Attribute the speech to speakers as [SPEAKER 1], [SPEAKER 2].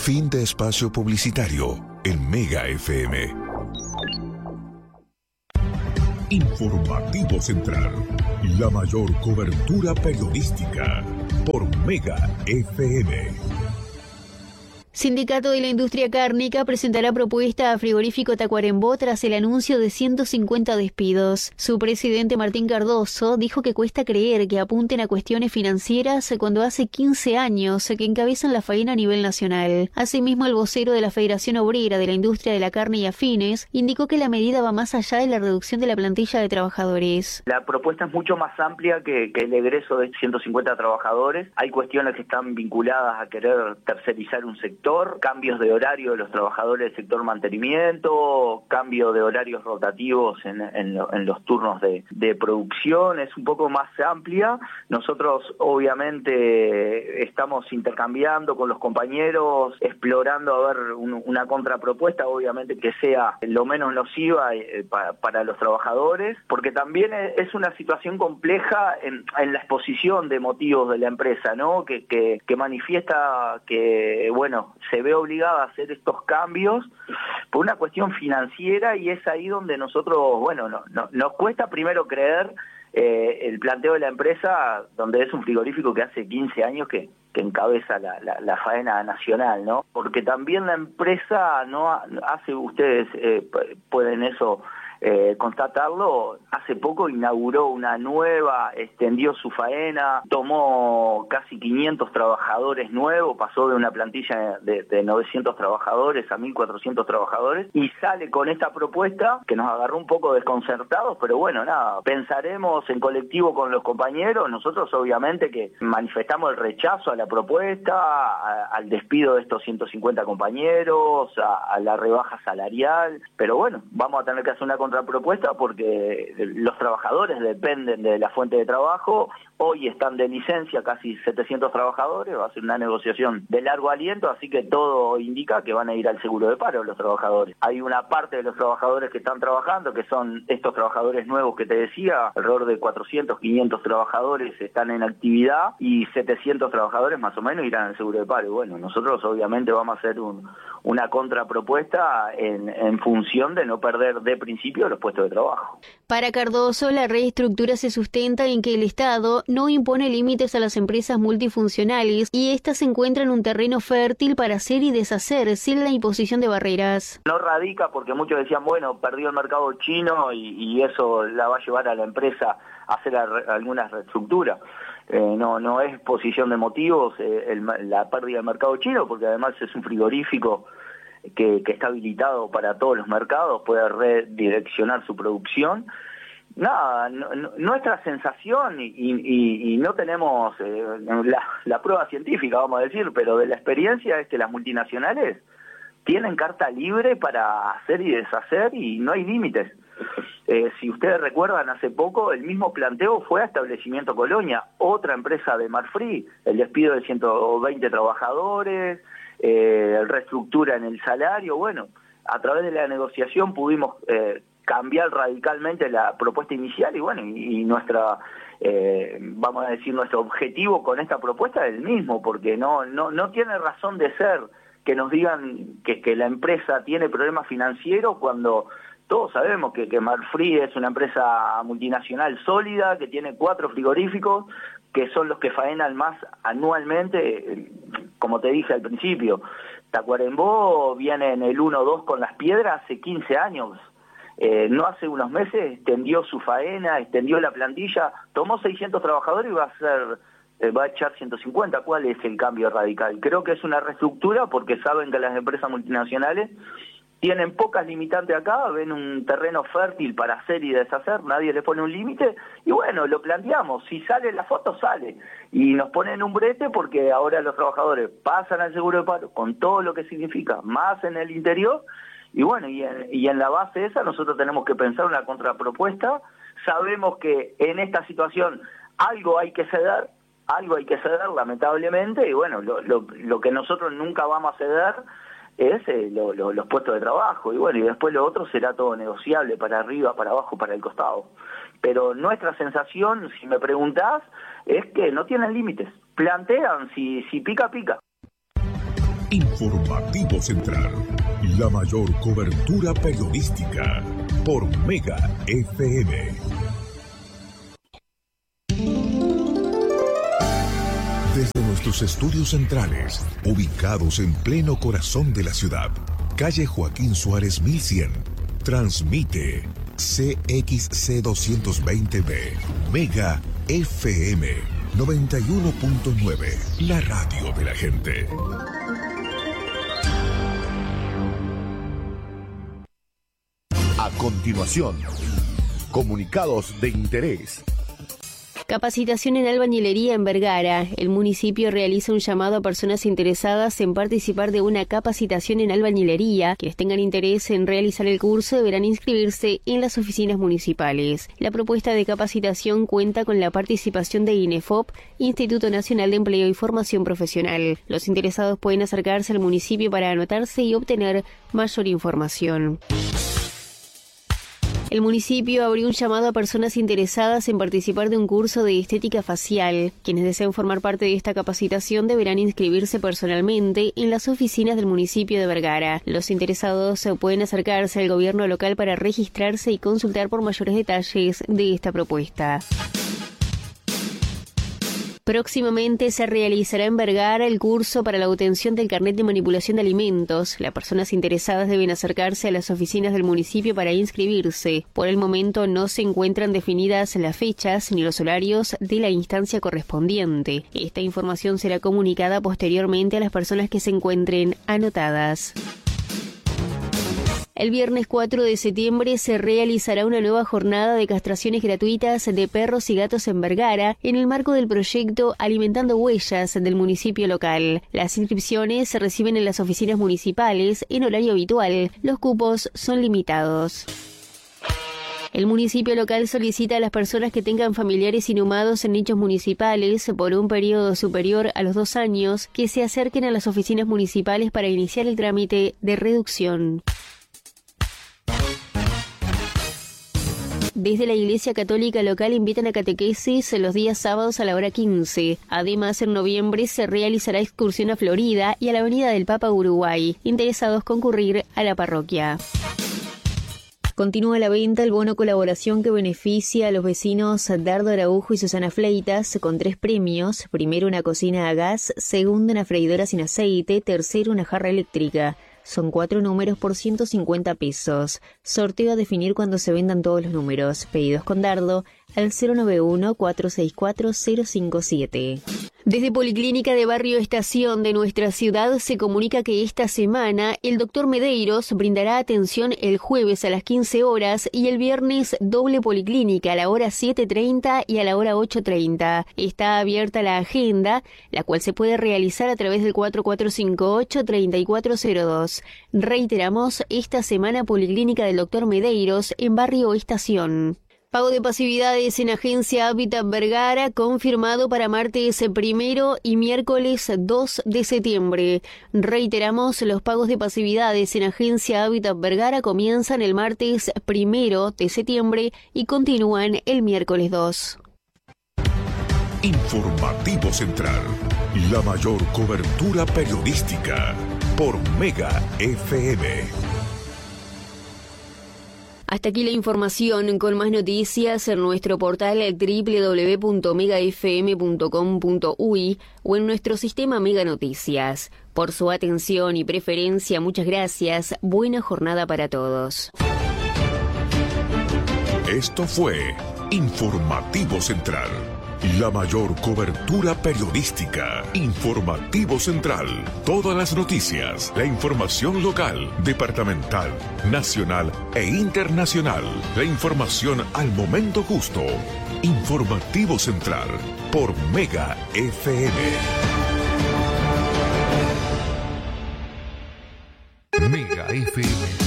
[SPEAKER 1] Fin de espacio publicitario en Mega FM.
[SPEAKER 2] Informativo Central, la mayor cobertura periodística por Mega FM.
[SPEAKER 3] Sindicato de la Industria Cárnica presentará propuesta a Frigorífico Tacuarembó tras el anuncio de 150 despidos. Su presidente Martín Cardoso dijo que cuesta creer que apunten a cuestiones financieras cuando hace 15 años que encabezan la faena a nivel nacional. Asimismo, el vocero de la Federación Obrera de la Industria de la Carne y Afines indicó que la medida va más allá de la reducción de la plantilla de trabajadores.
[SPEAKER 4] La propuesta es mucho más amplia que el egreso de 150 trabajadores. Hay cuestiones que están vinculadas a querer tercerizar un sector, cambios de horario de los trabajadores del sector mantenimiento, cambio de horarios rotativos en los turnos de producción. Es un poco más amplia. Nosotros obviamente estamos intercambiando con los compañeros, explorando a ver una contrapropuesta, obviamente que sea lo menos nociva para los trabajadores, porque también es una situación compleja en la exposición de motivos de la empresa, ¿no? Que manifiesta que, bueno, se ve obligada a hacer estos cambios por una cuestión financiera, y es ahí donde nosotros, bueno, nos cuesta primero creer el planteo de la empresa, donde es un frigorífico que hace 15 años que encabeza la faena nacional, ¿no? Porque también la empresa no hace, ustedes pueden eso constatarlo, hace poco inauguró una nueva, extendió su faena, tomó casi 500 trabajadores nuevos, pasó de una plantilla de 900 trabajadores a 1.400 trabajadores, y sale con esta propuesta que nos agarró un poco desconcertados, pero bueno, nada, pensaremos en colectivo con los compañeros. Nosotros obviamente que manifestamos el rechazo a la propuesta, al despido de estos 150 compañeros, a la rebaja salarial, pero bueno, vamos a tener que hacer una contrapropuesta porque los trabajadores dependen de la fuente de trabajo. Hoy están de licencia casi 700 trabajadores, va a ser una negociación de largo aliento, así que todo indica que van a ir al seguro de paro los trabajadores. Hay una parte de los trabajadores que están trabajando, que son estos trabajadores nuevos que te decía, alrededor de 400, 500 trabajadores están en actividad y 700 trabajadores más o menos irán al seguro de paro. Y bueno, nosotros obviamente vamos a hacer una contrapropuesta en función de no perder de principio los puestos de trabajo.
[SPEAKER 3] Para Cardoso, la reestructura se sustenta en que el Estado no impone límites a las empresas multifuncionales y éstas se encuentran en un terreno fértil para hacer y deshacer sin la imposición de barreras.
[SPEAKER 4] No radica porque muchos decían, bueno, perdió el mercado chino y eso la va a llevar a la empresa a hacer alguna reestructura. No es posición de motivos la pérdida del mercado chino, porque además es un frigorífico que está habilitado para todos los mercados, puede redireccionar su producción. Nada, nuestra sensación, y no tenemos la prueba científica, vamos a decir, pero de la experiencia es que las multinacionales tienen carta libre para hacer y deshacer y no hay límites. Si ustedes recuerdan, hace poco el mismo planteo fue a Establecimiento Colonia, otra empresa de Marfrig, el despido de 120 trabajadores, reestructura en el salario. Bueno, a través de la negociación pudimos cambiar radicalmente la propuesta inicial y bueno, y nuestra, vamos a decir, nuestro objetivo con esta propuesta es el mismo, porque no tiene razón de ser que nos digan que la empresa tiene problemas financieros cuando todos sabemos que Marfrig es una empresa multinacional sólida, que tiene 4 frigoríficos, que son los que faenan más anualmente, como te dije al principio. Tacuarembó viene en el 1-2 con las piedras hace 15 años. No hace unos meses extendió su faena, extendió la plantilla, tomó 600 trabajadores y va a echar 150. ¿Cuál es el cambio radical? Creo que es una reestructura porque saben que las empresas multinacionales tienen pocas limitantes acá, ven un terreno fértil para hacer y deshacer, nadie le pone un límite, y bueno, lo planteamos, si sale la foto, sale, y nos ponen un brete porque ahora los trabajadores pasan al seguro de paro, con todo lo que significa, más en el interior, y bueno, y en la base esa nosotros tenemos que pensar una contrapropuesta. Sabemos que en esta situación algo hay que ceder, lamentablemente, y bueno, lo que nosotros nunca vamos a ceder es los puestos de trabajo, y bueno, y después lo otro será todo negociable, para arriba, para abajo, para el costado. Pero nuestra sensación, si me preguntás, es que no tienen límites, plantean, si pica, pica.
[SPEAKER 2] Informativo Central, la mayor cobertura periodística por Mega FM. Desde nuestros estudios centrales, ubicados en pleno corazón de la ciudad, calle Joaquín Suárez 1100, transmite CXC 220B, Mega FM 91.9, la radio de la gente.
[SPEAKER 5] A continuación, comunicados de interés.
[SPEAKER 3] Capacitación en albañilería en Vergara. El municipio realiza un llamado a personas interesadas en participar de una capacitación en albañilería. Quienes tengan interés en realizar el curso deberán inscribirse en las oficinas municipales. La propuesta de capacitación cuenta con la participación de INEFOP, Instituto Nacional de Empleo y Formación Profesional. Los interesados pueden acercarse al municipio para anotarse y obtener mayor información. El municipio abrió un llamado a personas interesadas en participar de un curso de estética facial. Quienes deseen formar parte de esta capacitación deberán inscribirse personalmente en las oficinas del municipio de Vergara. Los interesados pueden acercarse al gobierno local para registrarse y consultar por mayores detalles de esta propuesta. Próximamente se realizará en Vergara el curso para la obtención del carnet de manipulación de alimentos. Las personas interesadas deben acercarse a las oficinas del municipio para inscribirse. Por el momento no se encuentran definidas las fechas ni los horarios de la instancia correspondiente. Esta información será comunicada posteriormente a las personas que se encuentren anotadas. El viernes 4 de septiembre se realizará una nueva jornada de castraciones gratuitas de perros y gatos en Vergara en el marco del proyecto Alimentando Huellas del municipio local. Las inscripciones se reciben en las oficinas municipales en horario habitual. Los cupos son limitados. El municipio local solicita a las personas que tengan familiares inhumados en nichos municipales por un periodo superior a los 2 años que se acerquen a las oficinas municipales para iniciar el trámite de reducción. Desde la Iglesia Católica local invitan a catequesis los días sábados a la hora 15. Además, en noviembre se realizará excursión a Florida y a la Avenida del Papa Uruguay. Interesados concurrir a la parroquia. Continúa la venta el bono colaboración que beneficia a los vecinos Dardo Araujo y Susana Fleitas con 3 premios. Primero, una cocina a gas. Segundo, una freidora sin aceite. Tercero, una jarra eléctrica. Son 4 números por 150 pesos. Sorteo a definir cuando se vendan todos los números. Pedidos con Dardo al 091-464-057. Desde Policlínica de Barrio Estación de nuestra ciudad se comunica que esta semana el doctor Medeiros brindará atención el jueves a las 15 horas y el viernes doble policlínica a la hora 7:30 y a la hora 8:30. Está abierta la agenda, la cual se puede realizar a través del 4458-3402. Reiteramos, esta semana Policlínica del doctor Medeiros en Barrio Estación. Pago de pasividades en Agencia Hábitat Vergara confirmado para martes 1 y miércoles 2 de septiembre. Reiteramos, los pagos de pasividades en Agencia Hábitat Vergara comienzan el martes 1 de septiembre y continúan el miércoles 2.
[SPEAKER 2] Informativo Central, la mayor cobertura periodística por Mega FM.
[SPEAKER 3] Hasta aquí la información. Con más noticias en nuestro portal www.megafm.com.uy o en nuestro sistema Mega Noticias. Por su atención y preferencia, muchas gracias. Buena jornada para todos.
[SPEAKER 2] Esto fue Informativo Central, la mayor cobertura periodística. Informativo Central. Todas las noticias, la información local, departamental, nacional e internacional. La información al momento justo. Informativo Central por Mega FM.
[SPEAKER 1] Mega FM